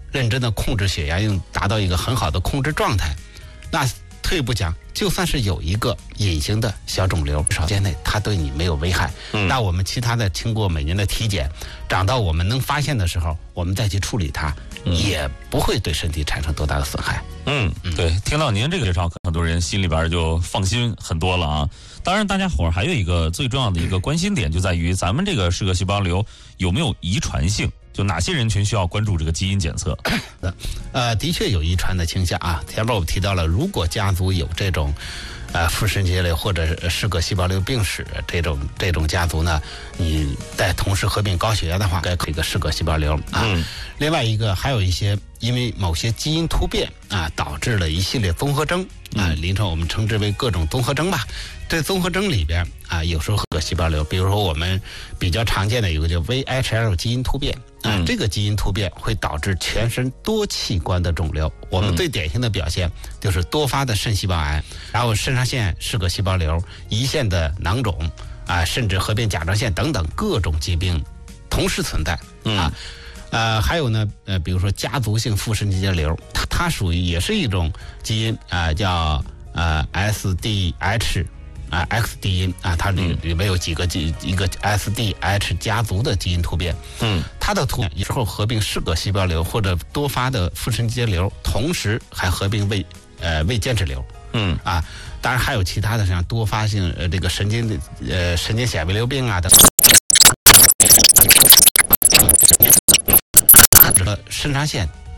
认真的控制血压，达到一个很好的控制状态。那退一步讲，就算是有一个隐形的小肿瘤，时间内它对你没有危害，那我们其他的经过每年的体检，长到我们能发现的时候，我们再去处理它，也不会对身体产生多大的损害。 对，听到您这个介绍，很多人心里边就放心很多了啊。当然，大家伙儿还有一个最重要的一个关心点，就在于咱们这个嗜铬细胞瘤有没有遗传性？就哪些人群需要关注这个基因检测？ 的确有遗传的倾向啊。前面我提到了，如果家族有这种副肾结瘤或者嗜铬细胞瘤病史这种家族呢，你在同时合并高血压的话，该有一个嗜铬细胞瘤啊。另外一个还有一些因为某些基因突变啊，导致了一系列综合征啊，临床我们称之为各种综合征吧。这综合征里边啊，有时候和细胞瘤，比如说我们比较常见的有个叫 VHL 基因突变啊，这个基因突变会导致全身多器官的肿瘤。我们最典型的表现就是多发的肾细胞癌，然后肾上腺嗜铬细胞瘤、胰腺的囊肿啊，甚至合并甲状腺等等各种疾病同时存在啊。还有呢，比如说家族性副肾结瘤，它属于也是一种基因叫SDH。X基因啊，它里面有一个 SDH 家族的基因突变，它的突变有时候合并嗜铬细胞瘤或者多发的副肾结瘤，同时还合并胃间质瘤，当然还有其他的像多发性这个神经纤维瘤病啊等。肾上腺